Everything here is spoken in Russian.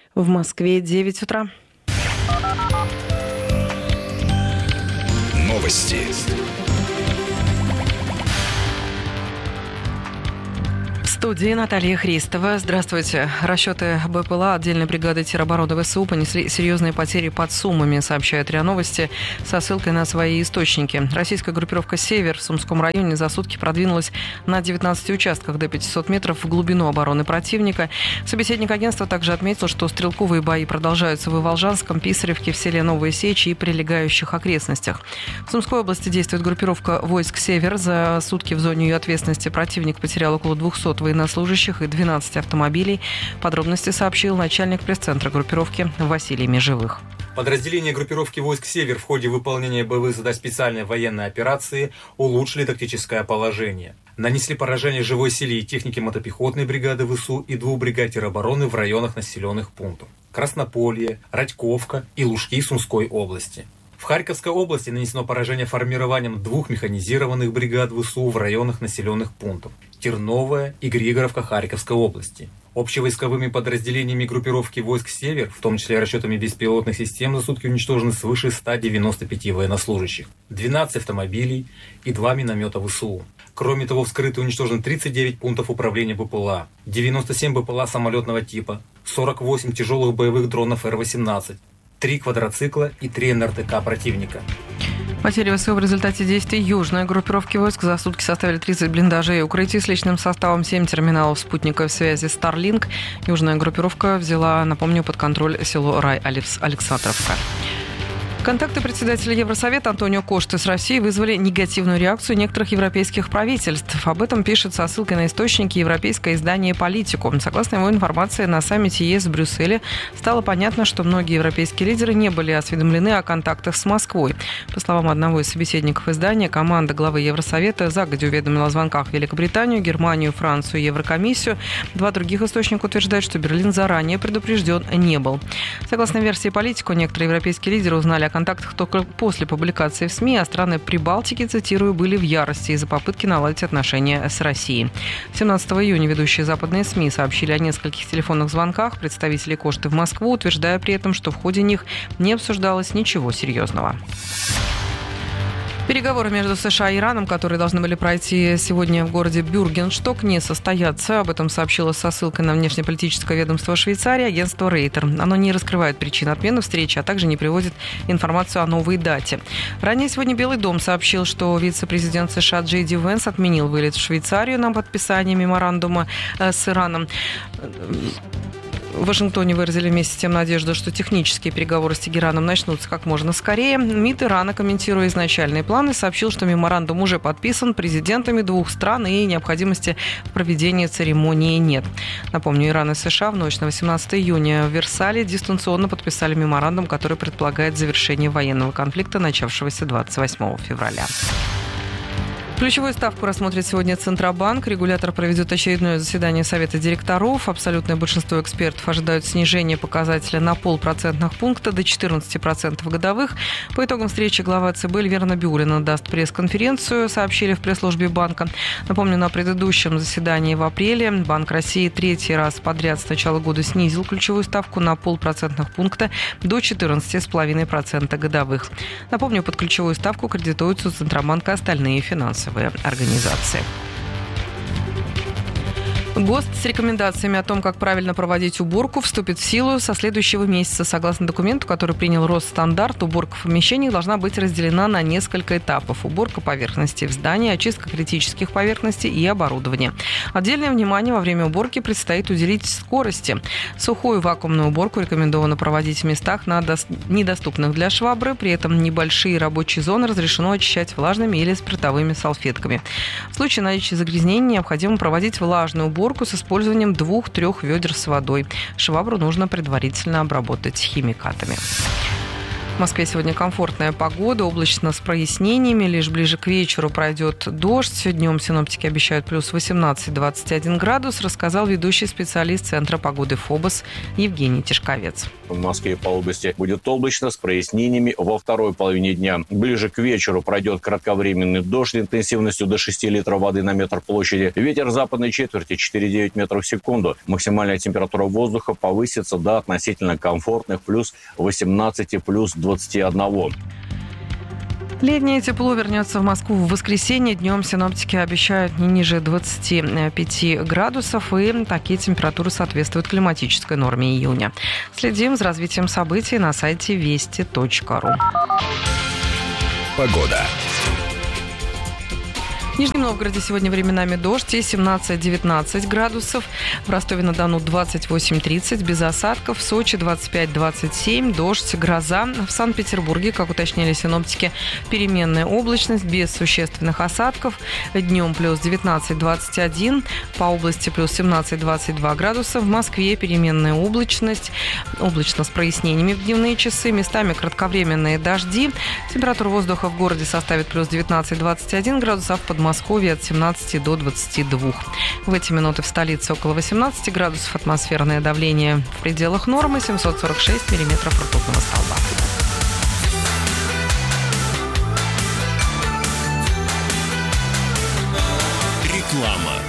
В Москве 9 утра. Новости. В студии Наталья Христова. Здравствуйте. Расчеты БПЛА отдельной бригады теробороны ВСУ понесли серьезные потери под Сумами, сообщают РИА Новости со ссылкой на свои источники. Российская группировка «Север» в Сумском районе за сутки продвинулась на 19 участках до 500 метров в глубину обороны противника. Собеседник агентства также отметил, что стрелковые бои продолжаются в Волжанском, Писаревке, в селе Новые Сечи и прилегающих окрестностях. В Сумской области действует группировка войск «Север». За сутки в зоне ее ответственности противник потерял около 200 военнослужащих и 12 автомобилей. Подробности сообщил начальник пресс-центра группировки Василий Межевых. Подразделения группировки войск «Север» в ходе выполнения боевых задач специальной военной операции улучшили тактическое положение. Нанесли поражение живой силе и технике мотопехотной бригады ВСУ и 2 бригад теробороны в районах населенных пунктов Краснополье, Радьковка и Лужки Сумской области. В Харьковской области нанесено поражение формированием 2 механизированных бригад ВСУ в районах населенных пунктов Терновая и Григоровка Харьковской области. Общевойсковыми подразделениями группировки войск «Север», в том числе расчетами беспилотных систем, за сутки уничтожены свыше 195 военнослужащих, 12 автомобилей и 2 миномета ВСУ. Кроме того, вскрыты и уничтожены 39 пунктов управления БПЛА, 97 БПЛА самолетного типа, 48 тяжелых боевых дронов Р-18, 3 квадроцикла и 3 НРТК противника. Потери ВСУ в результате действий южной группировки войск за сутки составили 30 блиндажей и укрытий с личным составом, 7 терминалов спутниковой связи Starlink. Южная группировка взяла, напомню, под контроль село Рай-Александровка. Контакты председателя Евросовета Антонио Кошты с Россией вызвали негативную реакцию некоторых европейских правительств. Об этом пишет со ссылкой на источники европейское издание «Политику». Согласно его информации, на саммите ЕС в Брюсселе стало понятно, что многие европейские лидеры не были осведомлены о контактах с Москвой. По словам одного из собеседников издания, команда главы Евросовета загодя уведомила о звонках в Великобританию, Германию, Францию и Еврокомиссию. 2 других источника утверждают, что Берлин заранее предупрежден не был. Согласно версии «Политику», некоторые европейские лидеры узнали о контактах только после публикации в СМИ, а страны Прибалтики, цитирую, были в ярости из-за попытки наладить отношения с Россией. 17 июня ведущие западные СМИ сообщили о нескольких телефонных звонках представителей Кошты в Москву, утверждая при этом, что в ходе них не обсуждалось ничего серьезного. Переговоры между США и Ираном, которые должны были пройти сегодня в городе Бюргеншток, не состоятся. Об этом сообщило со ссылкой на внешнеполитическое ведомство Швейцарии агентство Рейтер. Оно не раскрывает причин отмены встречи, а также не приводит информацию о новой дате. Ранее сегодня Белый дом сообщил, что вице-президент США Джей Ди Венс отменил вылет в Швейцарию на подписание меморандума с Ираном. В Вашингтоне выразили вместе с тем надежду, что технические переговоры с Тегераном начнутся как можно скорее. МИД Ирана, комментируя изначальные планы, сообщил, что меморандум уже подписан президентами 2 стран и необходимости в проведении церемонии нет. Напомню, Иран и США в ночь на 18 июня в Версале дистанционно подписали меморандум, который предполагает завершение военного конфликта, начавшегося 28 февраля. Ключевую ставку рассмотрит сегодня Центробанк. Регулятор проведет очередное заседание Совета директоров. Абсолютное большинство экспертов ожидают снижения показателя на 0,5% пункта до 14% годовых. По итогам встречи глава ЦБ Эльвира Набиуллина даст пресс-конференцию, сообщили в пресс-службе банка. Напомню, на предыдущем заседании в апреле Банк России 3-й раз подряд с начала года снизил ключевую ставку на 0,5% пункта до 14,5% годовых. Напомню, под ключевую ставку кредитуются у Центробанка остальные финансовые организации. ГОСТ с рекомендациями о том, как правильно проводить уборку, вступит в силу со следующего месяца. Согласно документу, который принял Росстандарту, уборка в помещениях должна быть разделена на несколько этапов. Уборка поверхностей в здании, очистка критических поверхностей и оборудования. Отдельное внимание во время уборки предстоит уделить скорости. Сухую вакуумную уборку рекомендовано проводить в местах, недоступных для швабры. При этом небольшие рабочие зоны разрешено очищать влажными или спиртовыми салфетками. В случае наличия загрязнений необходимо проводить влажную уборку с использованием 2-3 ведер с водой. Швабру нужно предварительно обработать химикатами. В Москве сегодня комфортная погода, облачно с прояснениями. Лишь ближе к вечеру пройдет дождь. Днем синоптики обещают плюс 18-21 градус, рассказал ведущий специалист Центра погоды ФОБОС Евгений Тишковец. В Москве по области будет облачно с прояснениями во второй половине дня. Ближе к вечеру пройдет кратковременный дождь интенсивностью до 6 литров воды на метр площади. Ветер западной четверти 4,9 метров в секунду. Максимальная температура воздуха повысится до относительно комфортных плюс 18, плюс 21. Летнее тепло вернется в Москву в воскресенье. Днем синоптики обещают не ниже 25 градусов, и такие температуры соответствуют климатической норме июня. Следим за развитием событий на сайте вести.ру. Погода. В Нижнем Новгороде сегодня временами дождь и 17-19 градусов. В Ростове-на-Дону 28-30, без осадков. В Сочи 25-27, дождь, гроза. В Санкт-Петербурге, как уточнили синоптики, переменная облачность, без существенных осадков. Днем плюс 19-21, по области плюс 17-22 градуса. В Москве переменная облачность, облачно с прояснениями в дневные часы. Местами кратковременные дожди. Температура воздуха в городе составит плюс 19-21 градусов, в Подмосковье от 17 до 22. В эти минуты в столице около 18 градусов, атмосферное давление в пределах нормы, 746 миллиметров ртутного столба. Реклама.